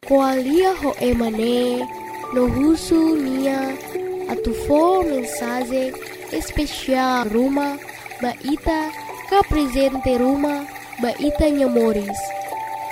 Koalia ho emane, no husu nia, atufo mensagem especial Ruma, baita ka presente Ruma, baita nhamores.